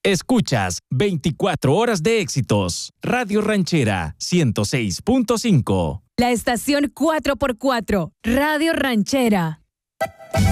Escuchas 24 horas de éxitos. Radio Ranchera 106.5. La estación 4x4, Radio Ranchera.